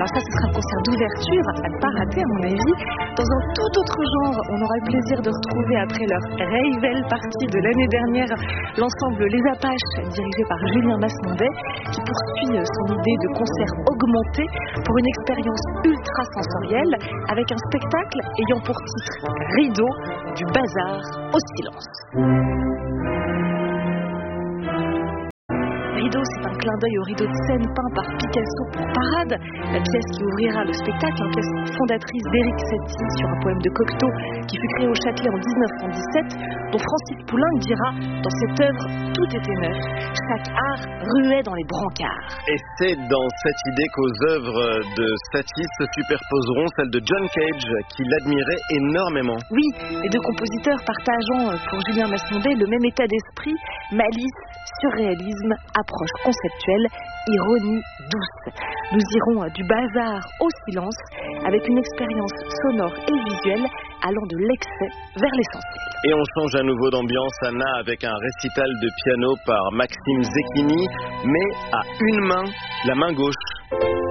ça, ce sera le concert d'ouverture, à ne pas rater à mon avis. Dans un tout autre genre, on aura le plaisir de retrouver après leur Revel Party de l'année dernière l'ensemble Les Apaches, dirigé par Julien Masmondet, qui poursuit son idée de concert augmenté pour une expérience ultra sensorielle avec un spectacle ayant pour titre Rideau, du bazar au silence. Rideau, c'est un clin d'œil au rideau de scène peint par Picasso pour Parade, la pièce qui ouvrira le spectacle, une pièce fondatrice d'Éric Satie sur un poème de Cocteau qui fut créé au Châtelet en 1917, dont Francis Poulenc dira dans cette œuvre tout était neuf, chaque art ruait dans les brancards. Et c'est dans cette idée qu'aux œuvres de Satie se superposeront celles de John Cage, qui l'admirait énormément. Oui, les deux compositeurs partageant pour Julien Masmondet le même état d'esprit, malice, surréalisme, approche conceptuelle, ironie douce. Nous irons du bazar au silence avec une expérience sonore et visuelle allant de l'excès vers l'essentiel. Et on change à nouveau d'ambiance, Anna, avec un récital de piano par Maxime Zecchini, mais à une main, la main gauche.